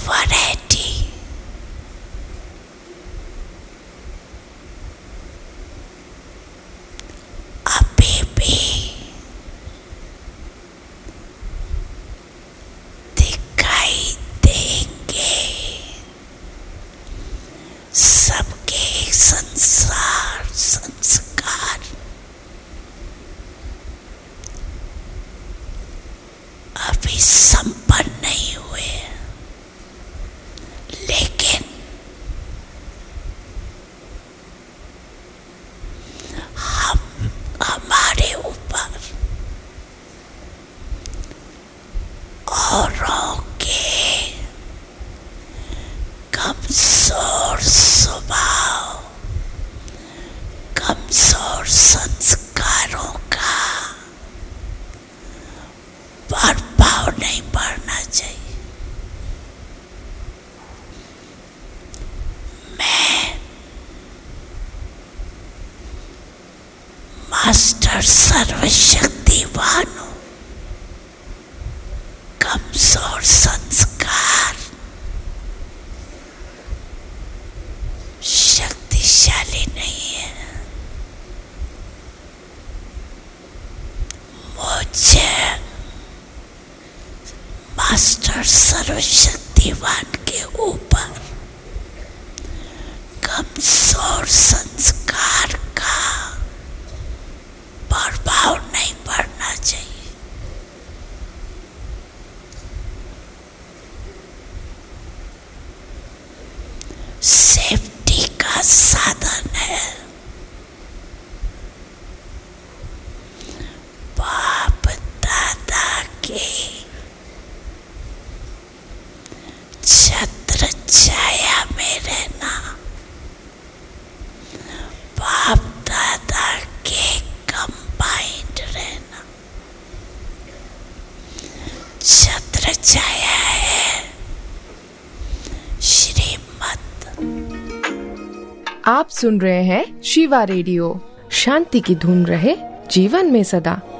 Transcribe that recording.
Variety, अभी भी दिखाई देंगे। सबके संस्कार अभी संपन्न नहीं हुए, लेकिन हमारे ऊपर औरों के कमजोर स्वभाव, कमजोर संस्कारों का प्रभाव नहीं पड़ना चाहिए। मैं मास्टर सर्वशक्तिवान हूं। कमजोर संस्कार शक्तिशाली नहीं है। मुझे मास्टर सर्वशक्तिवान के ऊपर कमजोर संस्कार का प्रभाव नहीं पड़ना चाहिए। सेफ्टी का साधन है। बाप दादा के छत्र छाया में रहना, बाप दादा के कंबाइंड रहना छत्र छाया है श्रीमत। आप सुन रहे हैं शिवा रेडियो। शांति की धुन रहे जीवन में सदा।